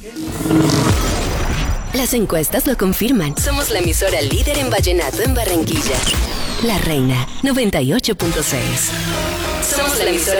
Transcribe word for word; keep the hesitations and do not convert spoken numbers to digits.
Las encuestas lo confirman. Somos la emisora líder en vallenato en Barranquilla. La Reina, noventa y ocho punto seis. Somos la emisora